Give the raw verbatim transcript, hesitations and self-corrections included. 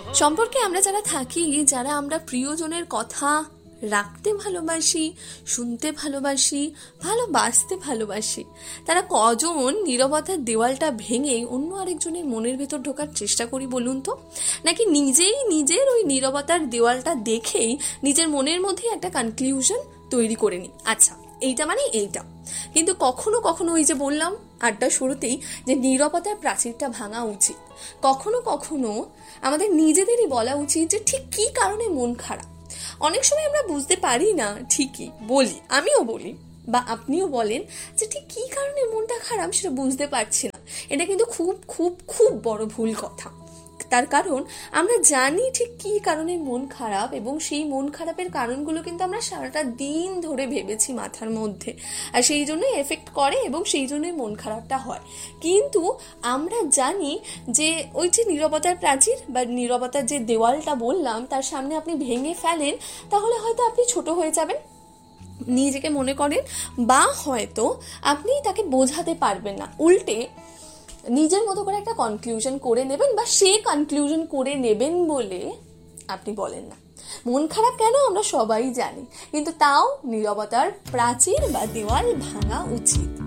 সম্পর্কে আমরা যারা থাকি, যারা আমরা প্রিয়জনের কথা রাখতে ভালোবাসি, শুনতে ভালোবাসি, ভালোবাসতে ভালোবাসি, তারা কজন নীরবতার দেওয়ালটা ভেঙে অন্য আরেকজনের মনের ভেতর ঢোকার চেষ্টা করি বলুন তো? নাকি নিজেই নিজের ওই নীরবতার দেওয়ালটা দেখেই নিজের মনের মধ্যে একটা কনক্লিউশন তৈরি করে নিই, আচ্ছা এইটা মানে এইটা। কিন্তু কখনো কখনো ওই যে বললাম আড্ডা শুরুতেই যে নীরবতার প্রাচীরটা ভাঙা উচিত, কখনো কখনো আমাদের নিজেদেরই বলা উচিত যে ঠিক কী কারণে মন খারাপ। অনেক সময় আমরা বুঝতে পারি না, ঠিকই বলি, আমিও বলি বা আপনিও বলেন যে ঠিক কী কারণে মনটা খারাপ সেটা বুঝতে পারছি না। এটা কিন্তু খুব খুব খুব বড় ভুল কথা। তার কারণ আমরা জানি ঠিক কী কারণে মন খারাপ, এবং সেই মন খারাপের কারণগুলো কিন্তু আমরা সারাটা দিন ধরে ভেবেছি মাথার মধ্যে, আর সেই জন্যই এফেক্ট করে এবং সেই জন্যই মন খারাপটা হয়। কিন্তু আমরা জানি যে ওই যে নীরবতার প্রাচীর বা নীরবতার যে দেওয়ালটা বললাম তার সামনে আপনি ভেঙে ফেলেন, তাহলে হয়তো আপনি ছোট হয়ে যাবেন, নিজেকে মনে করেন, বা হয়তো আপনি তাকে বোঝাতে পারবেন না, উল্টে নিজের মতো করে একটা কনক্লুশন করে নেবেন, বা সে কনক্লুশন করে নেবেন বলে আপনি বলেন না। মন খারাপ কেন আমরা সবাই জানি, কিন্তু তাও নীরবতার প্রাচীর বা দেওয়াল ভাঙা উচিত।